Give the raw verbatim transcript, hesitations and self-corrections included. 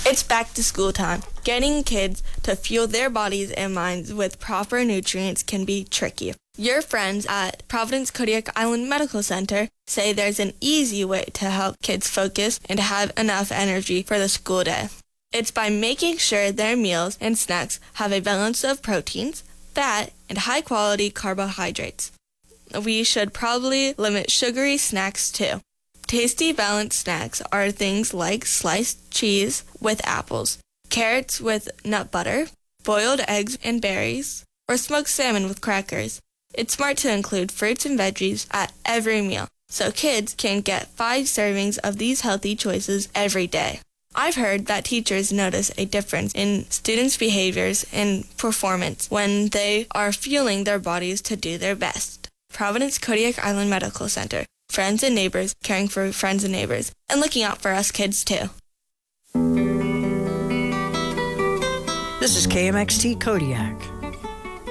It's back to school time. Getting kids to fuel their bodies and minds with proper nutrients can be tricky. Your friends at Providence Kodiak Island Medical Center say there's an easy way to help kids focus and have enough energy for the school day. It's by making sure their meals and snacks have a balance of proteins, fat, and high-quality carbohydrates. We should probably limit sugary snacks too. Tasty balanced snacks are things like sliced cheese with apples, carrots with nut butter, boiled eggs and berries, or smoked salmon with crackers. It's smart to include fruits and veggies at every meal, so kids can get five servings of these healthy choices every day. I've heard that teachers notice a difference in students' behaviors and performance when they are fueling their bodies to do their best. Providence Kodiak Island Medical Center. Friends and neighbors caring for friends and neighbors, and looking out for us kids too. This is K M X T Kodiak.